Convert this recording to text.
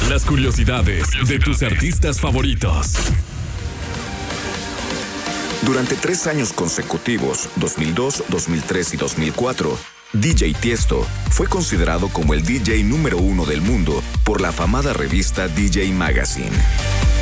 Las curiosidades de tus artistas favoritos. Durante 3 años consecutivos, 2002, 2003 y 2004, DJ Tiesto fue considerado como el DJ número 1 del mundo por la afamada revista DJ Magazine.